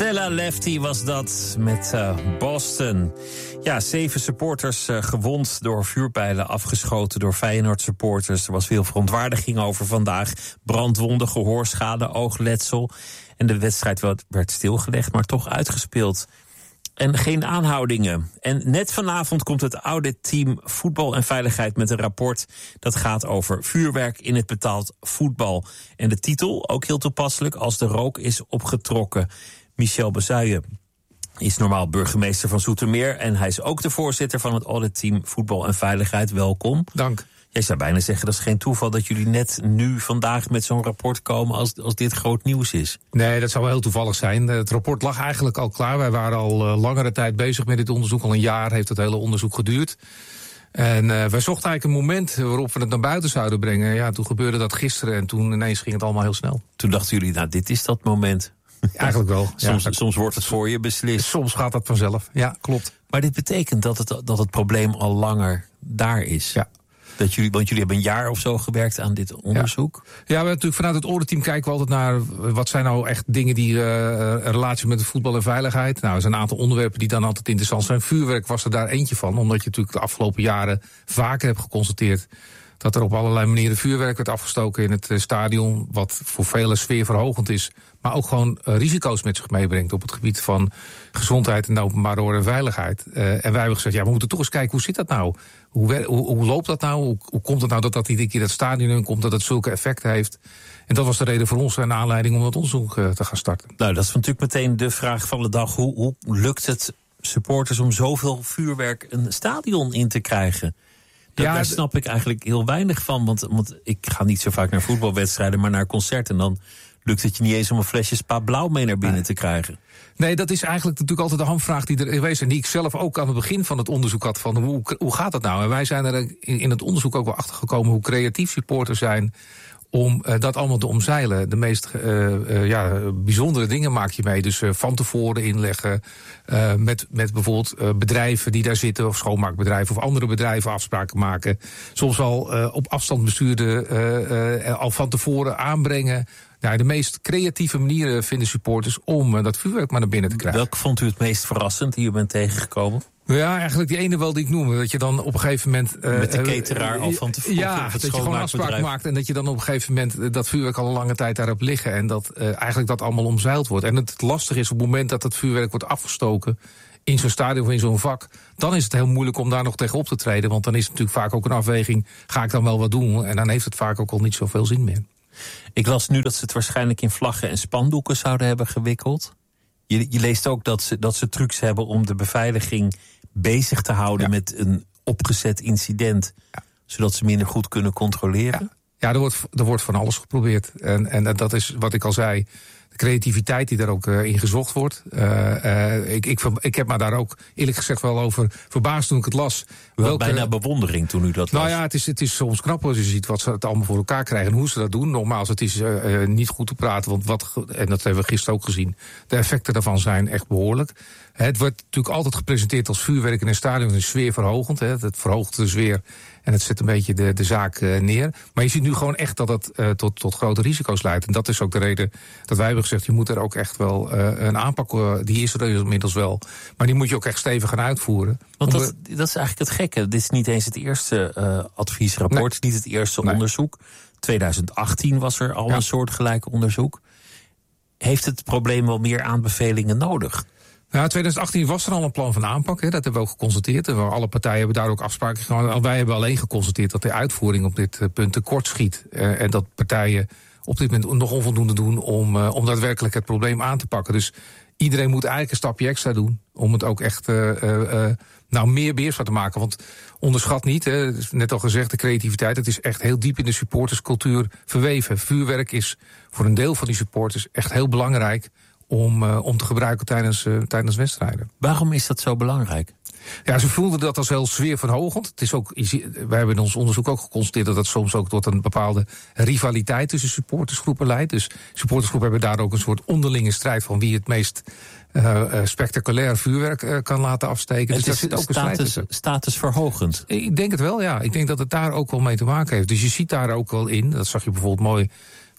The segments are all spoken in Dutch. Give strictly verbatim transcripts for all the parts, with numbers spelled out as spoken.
Stella Lefty was dat met uh, Boston. Ja, zeven supporters uh, gewond door vuurpijlen afgeschoten door Feyenoord-supporters. Er was veel verontwaardiging over vandaag. Brandwonden, gehoorschade, oogletsel. En de wedstrijd werd stilgelegd, maar toch uitgespeeld. En geen aanhoudingen. En net vanavond komt het auditteam Voetbal en Veiligheid met een rapport dat gaat over vuurwerk in het betaald voetbal. En de titel, ook heel toepasselijk, als de rook is opgetrokken. Michel Bezuijen is normaal burgemeester van Zoetermeer en hij is ook de voorzitter van het auditteam Voetbal en Veiligheid. Welkom. Dank. Jij zou bijna zeggen, dat is geen toeval dat jullie net nu vandaag met zo'n rapport komen als, als dit groot nieuws is. Nee, dat zou wel heel toevallig zijn. Het rapport lag eigenlijk al klaar. Wij waren al uh, langere tijd bezig met dit onderzoek. Al een jaar heeft het hele onderzoek geduurd. En uh, wij zochten eigenlijk een moment waarop we het naar buiten zouden brengen. Ja, toen gebeurde dat gisteren en toen ineens ging het allemaal heel snel. Toen dachten jullie, nou, dit is dat moment. Eigenlijk wel. Soms, ja, soms wordt het voor je beslist. Soms gaat dat vanzelf, ja, klopt. Maar dit betekent dat het, dat het probleem al langer daar is. Ja. Dat jullie, want jullie hebben een jaar of zo gewerkt aan dit onderzoek. Ja, ja we hebben natuurlijk vanuit het auditteam kijken we altijd naar wat zijn nou echt dingen die uh, een relatie met voetbal en veiligheid. Nou, er zijn een aantal onderwerpen die dan altijd interessant zijn. Vuurwerk was er daar eentje van, omdat je natuurlijk de afgelopen jaren vaker hebt geconstateerd dat er op allerlei manieren vuurwerk werd afgestoken in het uh, stadion, wat voor velen sfeerverhogend is, maar ook gewoon uh, risico's met zich meebrengt op het gebied van gezondheid en openbare orde en veiligheid. Uh, en wij hebben gezegd, ja, we moeten toch eens kijken, hoe zit dat nou? Hoe, hoe, hoe loopt dat nou? Hoe, hoe komt het nou dat dat iedere keer dat stadion in komt, dat het zulke effecten heeft? En dat was de reden voor ons en de aanleiding om dat onderzoek uh, te gaan starten. Nou, dat is natuurlijk meteen de vraag van de dag. Hoe, hoe lukt het supporters om zoveel vuurwerk een stadion in te krijgen? Dat, ja, daar snap ik eigenlijk heel weinig van. Want, want ik ga niet zo vaak naar voetbalwedstrijden, maar naar concerten. En dan lukt het je niet eens om een flesje Spa Blauw mee naar binnen nee. te krijgen. Nee, dat is eigenlijk natuurlijk altijd de hamvraag die er is geweest. En die ik zelf ook aan het begin van het onderzoek had. Van hoe, hoe gaat dat nou? En wij zijn er in, in het onderzoek ook wel achter gekomen hoe creatief supporters zijn om uh, dat allemaal te omzeilen. De meest uh, uh, ja, bijzondere dingen maak je mee. Dus uh, van tevoren inleggen. Uh, met, met bijvoorbeeld uh, bedrijven die daar zitten, of schoonmaakbedrijven of andere bedrijven afspraken maken. Soms al uh, op afstand bestuurde, uh, uh, al van tevoren aanbrengen. Nou, de meest creatieve manieren vinden supporters om uh, dat vuurwerk maar naar binnen te krijgen. Welke vond u het meest verrassend die u bent tegengekomen? Ja, eigenlijk die ene wel die ik noemde. Dat je dan op een gegeven moment Uh, Met de cateraar uh, al van tevoren. Ja, dat je gewoon afspraak maakt en dat je dan op een gegeven moment uh, dat vuurwerk al een lange tijd daarop liggen. En dat uh, eigenlijk dat allemaal omzeild wordt. En het lastig is op het moment dat het vuurwerk wordt afgestoken in zo'n stadion of in zo'n vak, dan is het heel moeilijk om daar nog tegen op te treden. Want dan is het natuurlijk vaak ook een afweging, ga ik dan wel wat doen? En dan heeft het vaak ook al niet zoveel zin meer. Ik las nu dat ze het waarschijnlijk in vlaggen en spandoeken zouden hebben gewikkeld. Je, je leest ook dat ze, dat ze trucs hebben om de beveiliging bezig te houden ja. met een opgezet incident, ja. zodat ze minder goed kunnen controleren. Ja, ja er, wordt, er wordt van alles geprobeerd. En, en dat is wat ik al zei, de creativiteit die daar ook uh, in gezocht wordt. Uh, uh, ik, ik, ik heb me daar ook eerlijk gezegd wel over verbaasd toen ik het las. Welke, bijna bewondering toen u dat las. Nou ja, het is, het is soms knap als je ziet wat ze het allemaal voor elkaar krijgen en hoe ze dat doen. Nogmaals, het is uh, uh, niet goed te praten, want wat, en dat hebben we gisteren ook gezien, de effecten daarvan zijn echt behoorlijk. Het wordt natuurlijk altijd gepresenteerd als vuurwerk in een stadion, een sfeerverhogend. Hè. Het verhoogt de sfeer en het zet een beetje de, de zaak uh, neer. Maar je ziet nu gewoon echt dat het uh, tot, tot grote risico's leidt. En dat is ook de reden dat wij hebben gezegd, je moet er ook echt wel uh, een aanpak, uh, die is er inmiddels wel, maar die moet je ook echt stevig gaan uitvoeren. Want dat, dat is eigenlijk het gekke. Dit is niet eens het eerste uh, adviesrapport, nee. niet het eerste nee. onderzoek. twintig achttien was er al ja. een soortgelijk onderzoek. Heeft het probleem wel meer aanbevelingen nodig? Ja, twintig achttien was er al een plan van aanpak. Hè. Dat hebben we ook geconstateerd. Alle partijen hebben daar ook afspraken gemaakt. Wij hebben alleen geconstateerd dat de uitvoering op dit punt tekort schiet. Uh, en dat partijen op dit moment nog onvoldoende doen om, uh, om daadwerkelijk het probleem aan te pakken. Dus iedereen moet eigenlijk een stapje extra doen om het ook echt uh, uh, nou, meer beheersbaar te maken. Want onderschat niet, hè, net al gezegd, de creativiteit. Het is echt heel diep in de supporterscultuur verweven. Vuurwerk is voor een deel van die supporters echt heel belangrijk om, uh, om te gebruiken tijdens, uh, tijdens wedstrijden. Waarom is dat zo belangrijk? Ja, ze voelden dat als heel sfeerverhogend. Het is ook, wij hebben in ons onderzoek ook geconstateerd dat dat soms ook tot een bepaalde rivaliteit tussen supportersgroepen leidt. Dus supportersgroepen hebben daar ook een soort onderlinge strijd van wie het meest uh, uh, spectaculair vuurwerk uh, kan laten afsteken. Het dus is daar zit ook status, een strijd tussen. Statusverhogend. Ik denk het wel, ja. Ik denk dat het daar ook wel mee te maken heeft. Dus je ziet daar ook wel in, dat zag je bijvoorbeeld mooi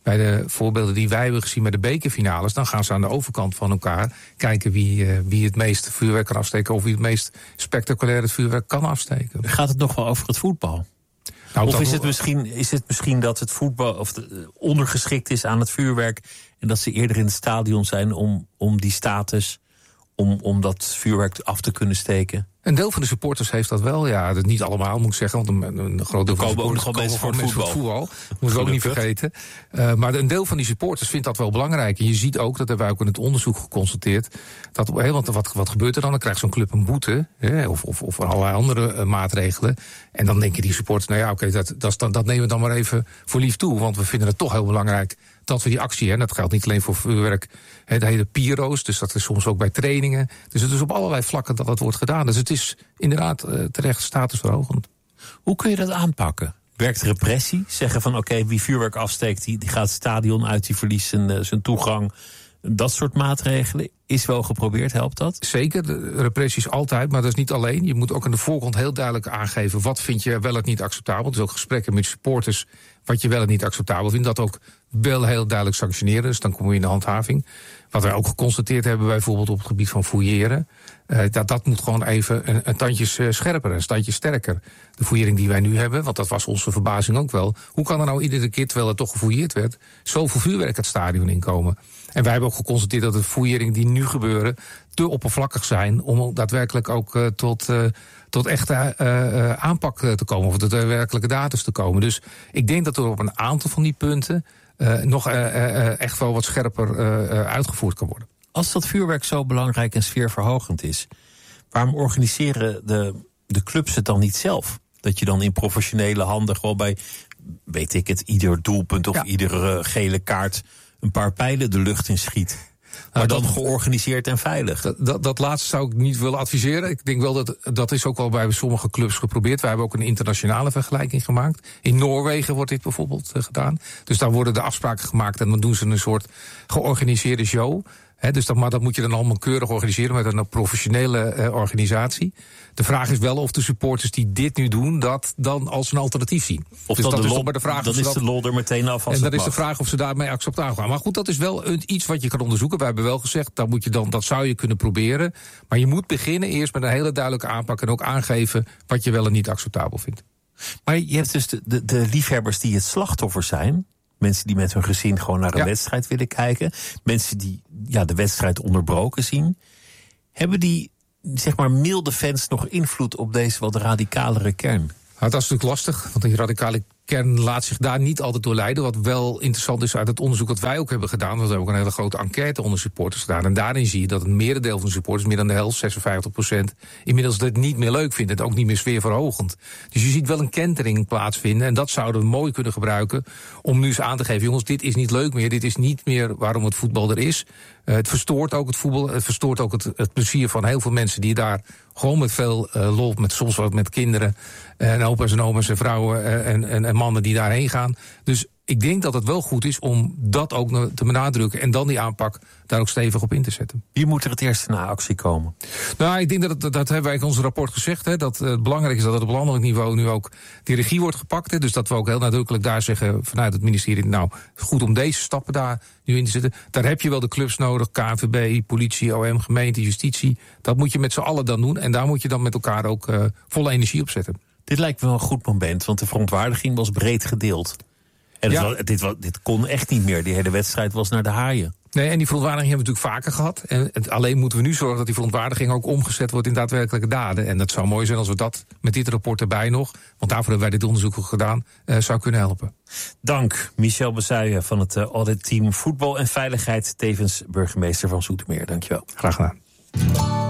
bij de voorbeelden die wij hebben gezien bij de bekerfinales, dan gaan ze aan de overkant van elkaar kijken wie, uh, wie het meest vuurwerk kan afsteken of wie het meest spectaculair het vuurwerk kan afsteken. Gaat het nog wel over het voetbal? Nou, of is het, misschien, is het misschien dat het voetbal of de, ondergeschikt is aan het vuurwerk en dat ze eerder in het stadion zijn om, om die status, om, om dat vuurwerk af te kunnen steken? Een deel van de supporters heeft dat wel, ja. Dat niet allemaal, moet ik zeggen. Want een, een groot deel van de supporters komen ook voor het voetbal. voetbal. Dat moeten we ook niet vergeten. Uh, maar een deel van die supporters vindt dat wel belangrijk. En je ziet ook, dat hebben wij ook in het onderzoek geconstateerd, dat, hey, want wat, wat gebeurt er dan? Dan krijgt zo'n club een boete, hè, of, of, of allerlei andere uh, maatregelen. En dan denken die supporters, nou ja, oké, okay, dat, dat, dat nemen we dan maar even voor lief toe. Want we vinden het toch heel belangrijk dat we die actie, hè, dat geldt niet alleen voor vuurwerk, hè, de hele pyro's, dus dat is soms ook bij trainingen. Dus het is op allerlei vlakken dat dat wordt gedaan. Dus het is inderdaad uh, terecht statusverhogend. Hoe kun je dat aanpakken? Werkt repressie? Zeggen van oké, okay, wie vuurwerk afsteekt, die, die gaat het stadion uit, die verliest zijn, uh, zijn toegang. Dat soort maatregelen is wel geprobeerd, helpt dat? Zeker, de repressie is altijd, maar dat is niet alleen. Je moet ook aan de voorkant heel duidelijk aangeven wat vind je wel en niet acceptabel. Dus ook gesprekken met supporters wat je wel en niet acceptabel vindt. Dat ook wel heel duidelijk sanctioneren, dus dan kom je in de handhaving. Wat wij ook geconstateerd hebben bijvoorbeeld op het gebied van fouilleren, Uh, dat, dat moet gewoon even een, een tandje scherper, een standje sterker. De fouillering die wij nu hebben, want dat was onze verbazing ook wel. Hoe kan er nou iedere keer, terwijl er toch gefouilleerd werd, zoveel vuurwerk het stadion inkomen? En wij hebben ook geconstateerd dat de fouilleringen die nu gebeuren te oppervlakkig zijn om daadwerkelijk ook uh, tot, uh, tot echte uh, uh, aanpak te komen, of tot de werkelijke datums te komen. Dus ik denk dat er op een aantal van die punten uh, nog uh, uh, echt wel wat scherper uh, uh, uitgevoerd kan worden. Als dat vuurwerk zo belangrijk en sfeerverhogend is, waarom organiseren de, de clubs het dan niet zelf? Dat je dan in professionele handen gewoon bij, weet ik het, ieder doelpunt of ja. iedere uh, gele kaart een paar pijlen de lucht in schiet. Maar nou, dan dat, georganiseerd en veilig. Dat, dat, dat laatste zou ik niet willen adviseren. Ik denk wel dat dat is ook wel bij sommige clubs geprobeerd. Wij hebben ook een internationale vergelijking gemaakt. In Noorwegen wordt dit bijvoorbeeld uh, gedaan. Dus daar worden de afspraken gemaakt en dan doen ze een soort georganiseerde show. He, dus dat, maar dat moet je dan allemaal keurig organiseren met een professionele uh, organisatie. De vraag is wel of de supporters die dit nu doen, dat dan als een alternatief zien. Of dus dat, dat de is lol, de vraag. Dan is dat, de lol er meteen af als En dat is mag. de vraag of ze daarmee acceptabel gaan. Maar goed, dat is wel iets wat je kan onderzoeken. Wij hebben wel gezegd, dat, moet je dan, dat zou je kunnen proberen. Maar je moet beginnen eerst met een hele duidelijke aanpak en ook aangeven wat je wel en niet acceptabel vindt. Maar je hebt dus de, de, de liefhebbers die het slachtoffer zijn. Mensen die met hun gezin gewoon naar een ja. wedstrijd willen kijken. Mensen die ja, de wedstrijd onderbroken zien. Hebben die, zeg maar, milde fans nog invloed op deze wat radicalere kern? Nou, dat is natuurlijk lastig, want die radicale kern laat zich daar niet altijd door leiden. Wat wel interessant is uit het onderzoek dat wij ook hebben gedaan. Want we hebben ook een hele grote enquête onder supporters gedaan. En daarin zie je dat het merendeel van de supporters, meer dan de helft, zesenvijftig procent, inmiddels het niet meer leuk vindt. Het ook niet meer sfeerverhogend. Dus je ziet wel een kentering plaatsvinden. En dat zouden we mooi kunnen gebruiken om nu eens aan te geven, jongens, dit is niet leuk meer. Dit is niet meer waarom het voetbal er is. Uh, het verstoort ook het voetbal. Het verstoort ook het, het plezier van heel veel mensen die daar gewoon met veel uh, lol, met soms wat met kinderen, uh, en opa's en oma's en vrouwen uh, en, en, en mannen die daarheen gaan. Dus ik denk dat het wel goed is om dat ook te benadrukken en dan die aanpak daar ook stevig op in te zetten. Wie moet er het eerst naar actie komen? Nou, ik denk dat, het, dat hebben wij in ons rapport gezegd, hè, dat het belangrijk is dat het op landelijk niveau nu ook die regie wordt gepakt. Hè, dus dat we ook heel nadrukkelijk daar zeggen vanuit het ministerie, nou, goed om deze stappen daar nu in te zetten. Daar heb je wel de clubs nodig, K N V B, politie, O M, gemeente, justitie. Dat moet je met z'n allen dan doen en daar moet je dan met elkaar ook uh, volle energie op zetten. Dit lijkt me wel een goed moment, want de verontwaardiging was breed gedeeld. En het ja. was, dit, was, dit kon echt niet meer. Die hele wedstrijd was naar de haaien. Nee, en die verontwaardiging hebben we natuurlijk vaker gehad. En het, alleen moeten we nu zorgen dat die verontwaardiging ook omgezet wordt in daadwerkelijke daden. En dat zou mooi zijn als we dat met dit rapport erbij nog, want daarvoor hebben wij dit onderzoek ook gedaan, uh, zou kunnen helpen. Dank, Michel Bezuijen van het uh, auditteam Voetbal en Veiligheid, tevens burgemeester van Zoetermeer. Dankjewel. Graag gedaan.